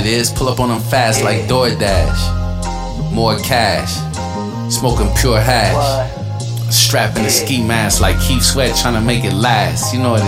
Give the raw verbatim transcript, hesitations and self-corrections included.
it is. Pull up on them fast like DoorDash. More cash. Smoking pure hash. Strapping a ski mask like Keith Sweat trying to make it last. You know what it is.